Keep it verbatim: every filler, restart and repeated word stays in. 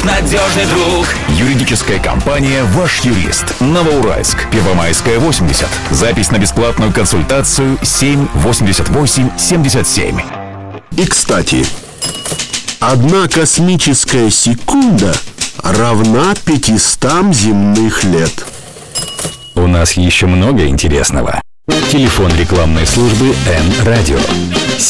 надежный друг. Юридическая компания «Ваш юрист». Новоуральск, Первомайская, восемьдесят. Запись на бесплатную консультацию семь восемьдесят восемь семьдесят семь. И, кстати, одна космическая секунда равна пятистам земных лет. У нас еще много интересного. Телефон рекламной службы Н-Радио